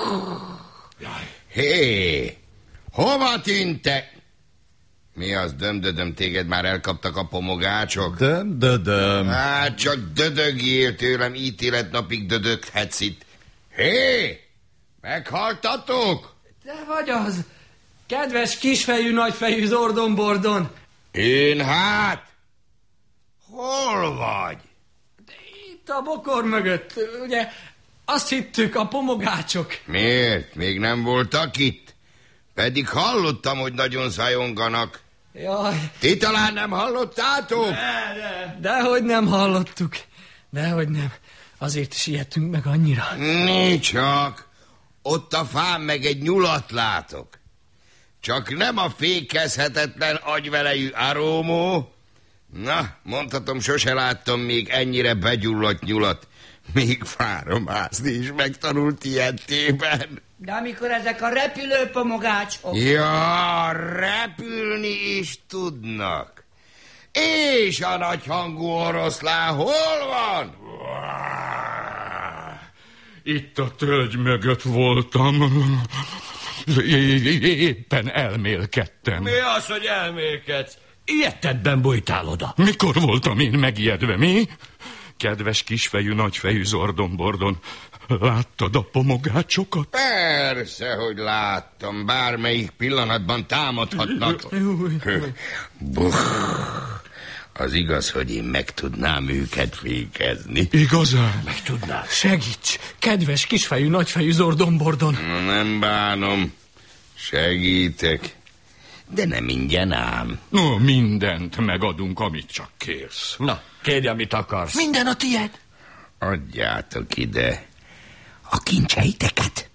Hé, hova tűntek? Mi az, döm, téged már elkaptak a pomogácsok? Döm. Hát csak dödögjél tőlem, ítéletnapig dödöghetsz itt. Hé, meghaltatok? Te vagy az, kedves kisfejű, nagyfejű Zordon-Bordon. Én hát? Hol vagy? De itt a bokor mögött, ugye, azt hittük, a pomogácsok. Miért? Még nem voltak itt? Pedig hallottam, hogy nagyon szajonganak. Jaj. Ti talán nem hallottátok? Dehogy nem hallottuk. Dehogy nem. Azért is ijedtünk meg annyira. Mi csak. Ott a fán meg egy nyulat látok. Csak nem a fékezhetetlen agyvelejű arómó. Na, mondhatom, sose láttam még ennyire begyulladt nyulat. Még fára mászni is megtanult ilyetében. De amikor ezek a repülő pomogácsok... Ja, repülni is tudnak. És a nagyhangú oroszlán hol van? Itt a tölgy mögött voltam. Éppen elmélkedtem. Mi az, hogy elmélkedsz? Ilyetedben bújtál oda. Mikor voltam én megijedve, mi? Kedves kisfejű, nagyfejű Zordon-Bordon, láttad a pomogácsokat? Persze, hogy láttam. Bármelyik pillanatban támadhatnak. Buh. Az igaz, hogy én meg tudnám őket fékezni. Igazán? Meg tudnád. Segíts, kedves kisfejű, nagyfejű Zordon-Bordon. Nem bánom. Segítek. De nem ingyen ám. No, mindent megadunk, amit csak kérsz. Na, kérj, amit akarsz. Minden a tied. Adjátok ide a kincseiteket.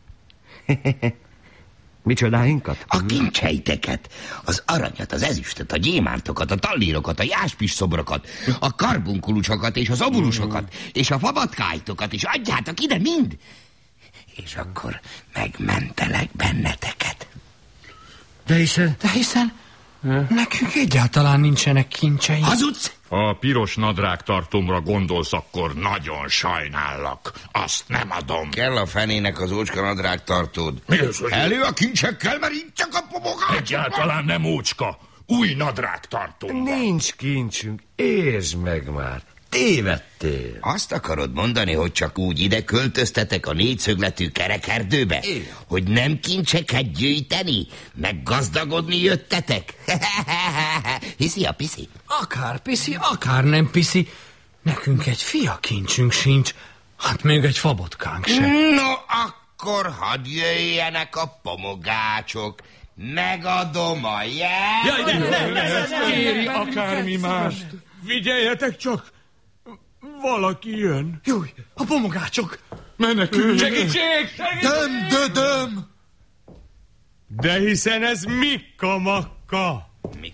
Micsodáinkat? A kincseiteket. Az aranyat, az ezüstöt, a gyémántokat, a tallírokat, a jáspis szobrokat, a karbunkulusokat és az obulusokat, és a fabatkájtokat, és adjátok ide mind. És akkor megmentelek benneteket. De hiszen... Nekünk egyáltalán nincsenek kincseink. Hazudsz? Ha a piros nadrágtartómra gondolsz, akkor nagyon sajnállak. Azt nem adom. Kell a fenének az ócska nadrágtartód. Mi az, hogy... Elő a kincsekkel, mert így csak a pomogács. Egyáltalán nem ócska. Új nadrágtartóm van. Nincs kincsünk, értsd meg már. Tévedtél. Azt akarod mondani, hogy csak úgy ide költöztetek a négyszögletű kerekerdőbe? Hogy nem kincseket gyűjteni? Meg gazdagodni jöttetek? Hiszi a piszi? Akár piszi, akár nem piszi. Nekünk egy fia kincsünk sincs. Hát még egy fabotkánk sem. No, akkor hadd jöjjenek a pomogácsok. Megadom a jel. Kéri akármi mást. Figyeljetek csak! Valaki jön. Júj, a pomogácsok. Menekülj! Segítség! Döm. De hiszen ez Mikka-Makka.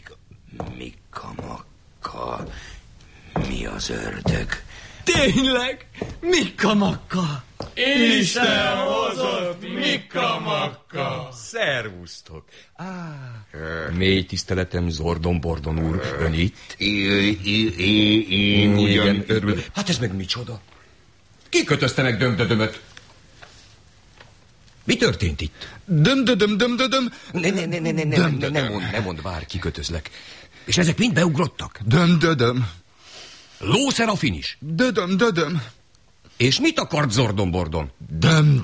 Mikka-Makka. Mi az ördög? Tényleg, Mikka-Makka. Isten hozott, Mikka-Makka. Szervusztok. Mély tiszteletem, Zordon-Bordon úr, ön itt? Én ugyan... Igen, örül. Hát ez meg micsoda? Ki kötözte meg dömdödömöt? Mi történt itt? Döm. Ne mondd, várj, kikötözlek. És ezek mind beugrottak? Döm. Lószerafin is? Döm. És mit akart Zordon-Bordon? Döm.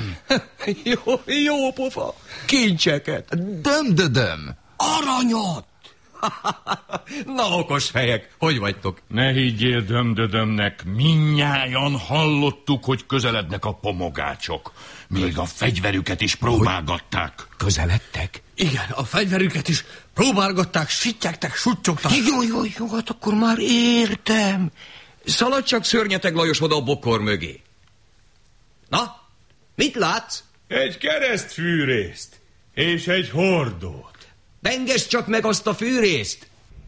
Jó pofa. Kincseket. Döm. Aranyat. Na, okos fejek, hogy vagytok? Ne higgyél dömdödömnek, mindnyájan hallottuk, hogy közelednek a pomogácsok. Még a fegyverüket is próbálgatták. Közeledtek? Igen, a fegyverüket is próbálgatták, sittyegtek, sutyogtak. Jó, hát akkor már értem. Szaladj csak, szörnyeteg Lajos, oda a bokor mögé. Na, mit látsz? Egy keresztfűrészt és egy hordót. Dengesd csak meg azt a fűrészt.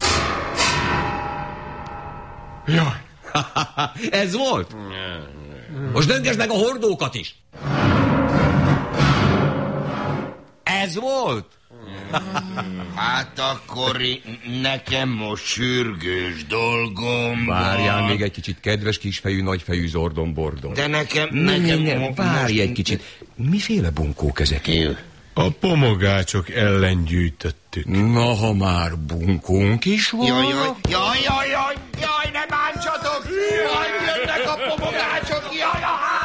Jaj. Ez volt? Most döngesd meg a hordókat is. ez volt? Hát akkor nekem most sürgős dolgom Várjál van. még egy kicsit, kedves kisfejű, nagyfejű zordon-bordon. De nekem Várj egy kicsit. Miféle bunkók ezek? A pomogácsok ellen gyűjtöttük. Na, ha már bunkónk is van. Jaj, ne bántsatok! Jaj, jönnek a pomogácsok! Jaj,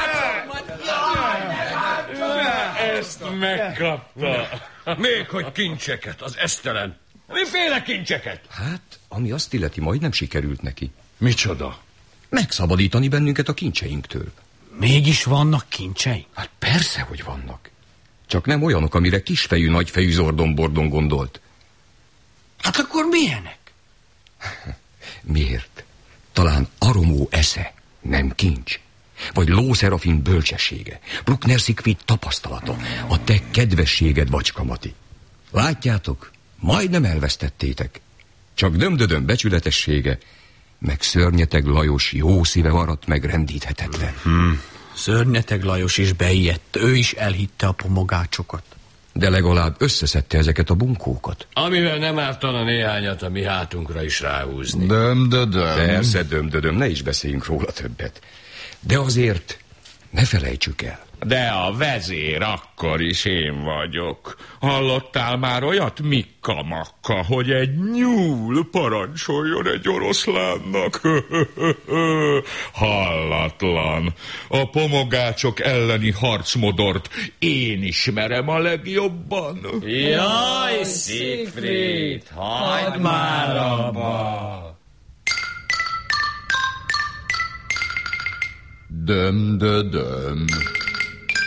ne bántsatok! Ezt megkapta. Még hogy kincseket, az esztelen. Miféle kincseket? Hát, ami azt illeti, majdnem sikerült neki. Micsoda? Megszabadítani bennünket a kincseinktől. Mégis vannak kincsei? Hát persze, hogy vannak. Csak nem olyanok, amire kisfejű, nagyfejű zordon-bordon gondolt. Hát akkor milyenek? Miért? Talán Aromó esze, nem kincs. Vagy Ló Szerafin bölcsessége, Bruckner Siegfried tapasztalata, a te kedvességed, Vacskamati. Látjátok, majdnem elvesztettétek. Csak Dömdödöm becsületessége, meg Szörnyeteg Lajos jó szíve maradt meg rendíthetetlen. Szörnyeteg Lajos is beijedt, ő is elhitte a pomogácsokat. De legalább összeszedte ezeket a bunkókat. Amivel nem ártana néhányat a mi hátunkra is ráhúzni. Döm-dödöm. Persze, Dömdödöm, ne is beszéljünk róla többet. De azért ne felejtsük el. De a vezér akkor is én vagyok. Hallottál már olyat, Mikka-makka, hogy egy nyúl parancsoljon egy oroszlánnak? Hallatlan. A pomogácsok elleni harcmodort én ismerem a legjobban. Jaj, Siegfried, hagyd már abba! Döm-dödöm.